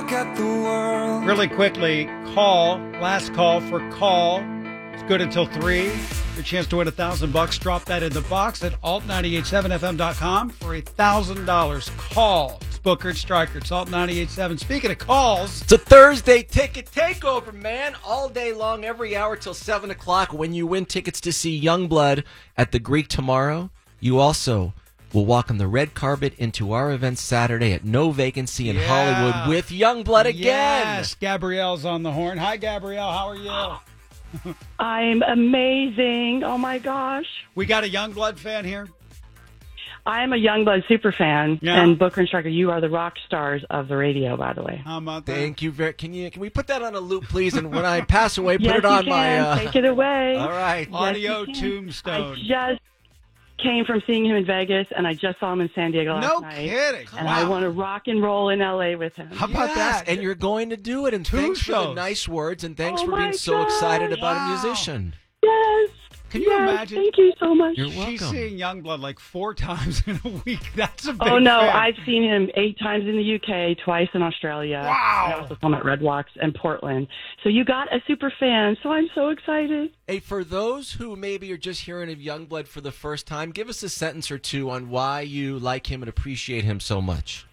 look at the world. Really quickly, last call for call. It's good until 3. Your chance to win $1,000. Drop that in the box at alt987fm.com for $1,000. Call. It's Booker and Stryker. It's Alt987. Speaking of calls, it's a Thursday ticket takeover, man. All day long, every hour till 7 o'clock. When you win tickets to see Youngblood at the Greek tomorrow, you also will walk on the red carpet into our event Saturday at No Vacancy in Hollywood with Youngblood again. Yes, Gabrielle's on the horn. Hi, Gabrielle. How are you? I'm amazing. Oh, my gosh. We got a Youngblood fan here. I'm a Youngblood super fan. Yeah. And Booker and Stryker, you are the rock stars of the radio, by the way. How about that? Thank you. Can we put that on a loop, please? And when I pass away, put Yes, it on you can. Take it away. All right. Audio Yes, tombstone. I just came from seeing him in Vegas, and I just saw him in San Diego last night. No kidding. And I want to rock and roll in L.A. with him. How about that? And you're going to do it. And Two thanks for the shows. nice words. And thanks Oh, for being my so excited God. about Wow. a musician. Yes. Can you Yes, imagine? Thank you so much. You're welcome. She's seeing Youngblood like 4 times in a week. That's a big Oh, no, fan. I've seen him 8 times in the UK, twice in Australia. Wow. I also saw him at Red Rocks and Portland. So you got a super fan, so I'm so excited. Hey, for those who maybe are just hearing of Youngblood for the first time, give us a sentence or two on why you like him and appreciate him so much.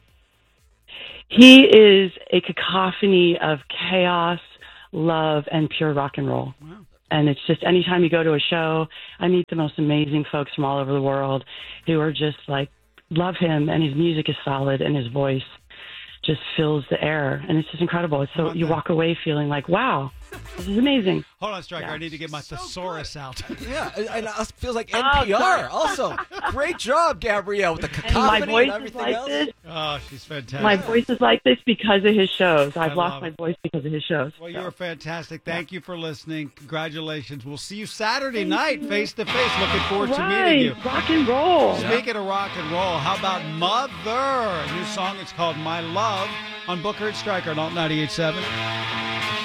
He is a cacophony of chaos, love, and pure rock and roll. Wow. And it's just anytime you go to a show, I meet the most amazing folks from all over the world who are just like, love him, and his music is solid, and his voice just fills the air. And it's just incredible. It's so you walk away feeling like, wow, this is amazing. Hold on, Stryker. Yeah. I need to get my thesaurus out. Yeah, and it feels like sorry. NPR. Also, great job, Gabrielle, with the And my cacophony voice and is everything like else. this. Oh, she's fantastic. My voice is like this because of his shows. I've I lost love my it. voice because of his shows. Well, So. you were fantastic. Thank you for listening. Congratulations. We'll see you Saturday night, face to face. Looking forward to meeting you. Rock and roll. Speaking of rock and roll, how about Mother? A new song. It's called My Love on Booker and Stryker on Alt 98.7.